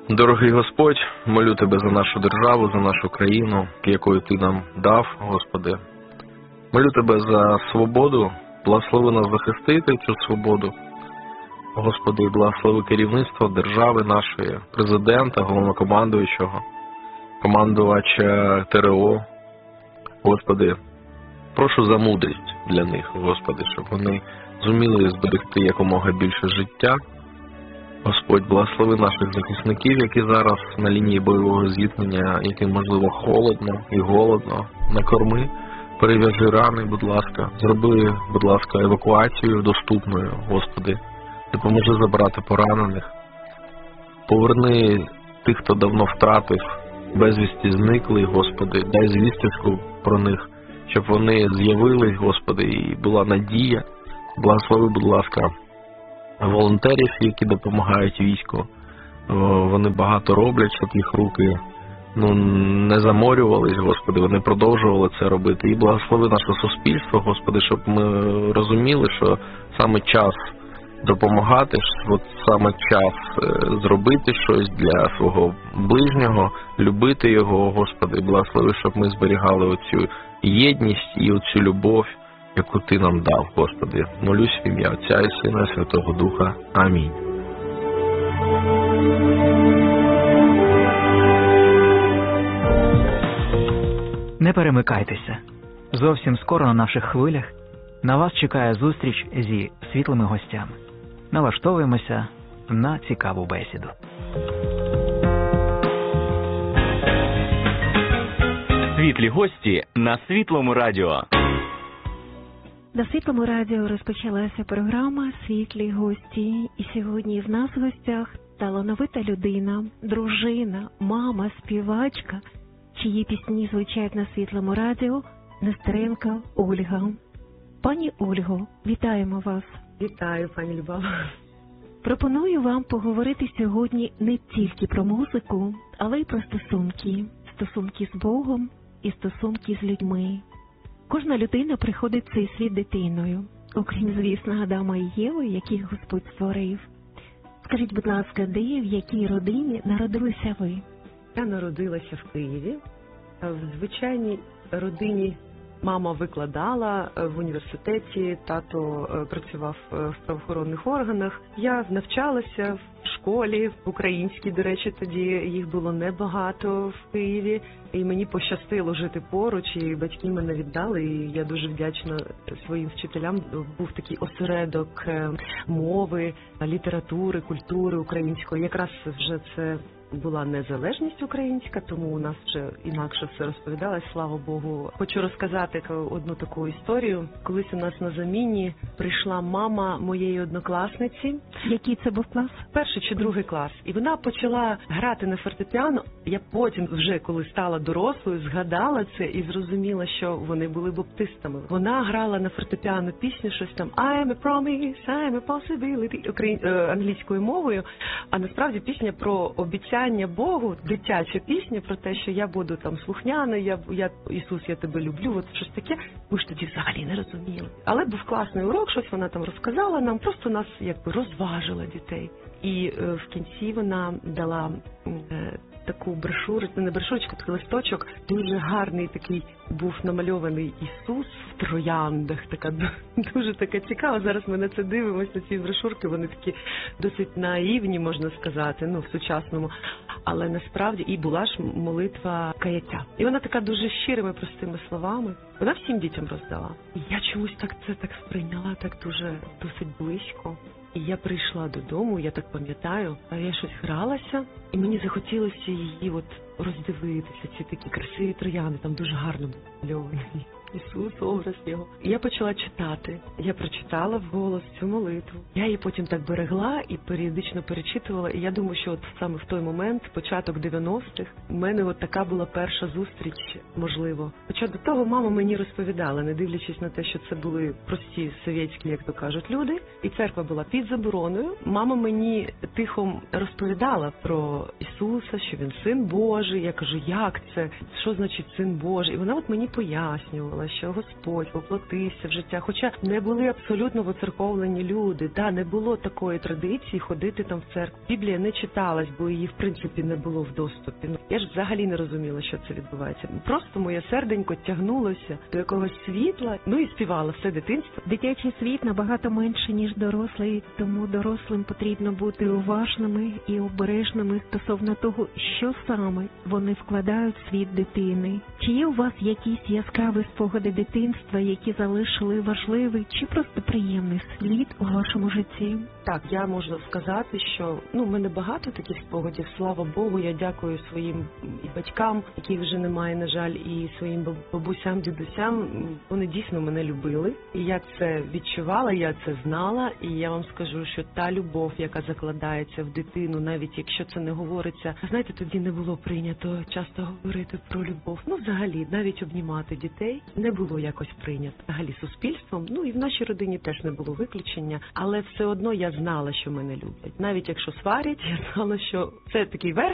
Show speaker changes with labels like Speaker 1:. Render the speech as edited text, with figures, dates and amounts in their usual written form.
Speaker 1: Дорогий Господь, молю Тебе за нашу державу, за нашу країну, якою Ти нам дав, Господи. Молю Тебе за свободу, благослови нас захистити цю свободу. Господи, благослови керівництво держави нашої, президента, головнокомандуючого, командувача ТРО. Господи, прошу за мудрість для них, Господи, щоб вони зуміли зберегти якомога більше життя. Господь, благослови наших захисників, які зараз на лінії бойового зіткнення, яким, можливо, холодно і голодно. Накорми, перев'яжи рани, будь ласка. Зроби, будь ласка, евакуацію доступною, Господи. Допоможи забрати поранених. Поверни тих, хто давно втратив, безвісті зникли, Господи. Дай звісточку про них, щоб вони з'явились, Господи, і була надія. Благослови, будь ласка, волонтерів, які допомагають війську. Вони багато роблять, щоб їх руки не заморювались, Господи, вони продовжували це робити. І благослови наше суспільство, Господи, щоб ми розуміли, що саме час допомагати, от саме час зробити щось для свого ближнього, любити його, Господи, благослови, щоб ми зберігали оцю єдність і оцю любов, яку Ти нам дав, Господи. Молюсь в ім'я Отця і Сина, і Святого Духа. Амінь.
Speaker 2: Не перемикайтеся. Зовсім скоро на наших хвилях на вас чекає зустріч зі світлими гостями. Налаштовуємося на цікаву бесіду.
Speaker 3: Світлі гості на Світлому радіо.
Speaker 4: На Світлому радіо розпочалася програма «Світлі гості». І сьогодні в нас в гостях талановита людина, дружина, мама, співачка, чиї пісні звучать на Світлому радіо, Нестеренко Ольга. Пані Ольго, вітаємо вас.
Speaker 5: Вітаю, пані Любава.
Speaker 4: Пропоную вам поговорити сьогодні не тільки про музику, але й про стосунки. Стосунки з Богом і стосунки з людьми. Кожна людина приходить в цей світ дитиною, окрім, звісно, Адама і Єви, яких Господь створив. Скажіть, будь ласка, де, в якій родині народилися ви?
Speaker 5: Я народилася в Києві. В звичайній родині мама викладала в університеті, тато працював в правоохоронних органах. Я навчалася в школі, в українській, до речі, тоді їх було небагато в Києві. І мені пощастило жити поруч, і батьки мене віддали, і я дуже вдячна своїм вчителям. Був такий осередок мови, літератури, культури української. Якраз вже це була незалежність українська, тому у нас вже інакше все розповідалось, слава Богу. Хочу розказати одну таку історію. Колись у нас на заміні прийшла мама моєї однокласниці.
Speaker 4: Який це був клас?
Speaker 5: Перший чи другий клас. І вона почала грати на фортепіано. Я потім вже, коли стала дорослою, згадала це і зрозуміла, що вони були баптистами. Вона грала на фортепіано пісню, щось там I'm a promise, I'm a possibility, англійською мовою, а насправді пісня про обіцяння Богу, дитяча пісня про те, що я буду там слухняна, Ісус, я тебе люблю, от щось таке. Ми ж тоді взагалі не розуміли. Але був класний урок, щось вона там розказала нам, просто нас якби розважила дітей. І в кінці вона дала таку брошуру, не брошурочку, такий листочок, дуже гарний такий був намальований Ісус в трояндах, дуже така цікава. Зараз ми на це дивимося, на ці брошурки, вони такі досить наївні, можна сказати, в сучасному. Але насправді і була ж молитва каяття. І вона така дуже щирими, простими словами. Вона всім дітям роздала. І я чомусь це сприйняла так дуже досить близько. І я прийшла додому, я так пам'ятаю, я щось гралася, і мені захотілося її роздивитися, ці такі красиві троянди, там дуже гарно намальовані. Ісус, образ його. І я почала читати. Я прочитала вголос цю молитву. Я її потім так берегла і періодично перечитувала. І я думаю, що саме в той момент, початок 90-х, у мене така була перша зустріч, можливо. Хоча до того мама мені розповідала, не дивлячись на те, що це були прості совєтські, як то кажуть, люди. І церква була під забороною. Мама мені тихо розповідала про Ісуса, що він Син Божий. Я кажу, як це? Що значить Син Божий? І вона мені пояснювала. думала, що Господь воплотився в життя, хоча не були абсолютно воцерковлені люди, не було такої традиції ходити там в церкву. Біблія не читалась, бо її в принципі не було в доступі. Я ж взагалі не розуміла, що це відбувається. Просто моє серденько тягнулося до якогось світла, і співала все дитинство.
Speaker 4: Дитячий світ набагато менше, ніж дорослий, тому дорослим потрібно бути уважними і обережними стосовно того, що саме вони вкладають в світ дитини. Чи є у вас якісь яскраві спогади дитинства, які залишили важливий чи просто приємний слід у вашому житті?
Speaker 5: Так, я можу сказати, що в мене багато таких спогадів, слава Богу, я дякую своїм і батькам, яких вже немає, на жаль, і своїм бабусям, дідусям. Вони дійсно мене любили, і я це відчувала, я це знала, і я вам скажу, що та любов, яка закладається в дитину, навіть якщо це не говориться, знаєте, тоді не було прийнято часто говорити про любов. Взагалі, навіть обнімати дітей не було якось прийнято. Взагалі суспільством, і в нашій родині теж не було виключення, але все одно я знала, що мене люблять. Навіть якщо сварять, я знала, що це такий верх,